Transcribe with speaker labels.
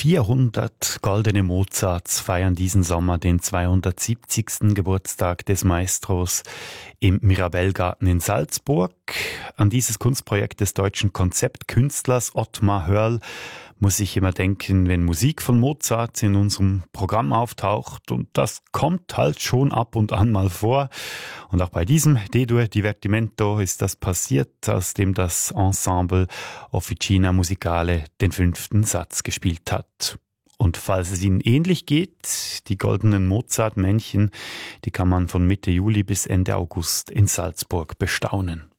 Speaker 1: 400 goldene Mozarts feiern diesen Sommer den 270. Geburtstag des Maestros im Mirabellgarten in Salzburg. An dieses Kunstprojekt des deutschen Konzeptkünstlers Ottmar Hörl muss ich immer denken, wenn Musik von Mozart in unserem Programm auftaucht. Und das kommt halt schon ab und an mal vor. Und auch bei diesem D-Dur Divertimento ist das passiert, aus dem das Ensemble Officina Musicale den 5. Satz gespielt hat. Und falls es Ihnen ähnlich geht, die goldenen Mozart-Männchen, die kann man von Mitte Juli bis Ende August in Salzburg bestaunen.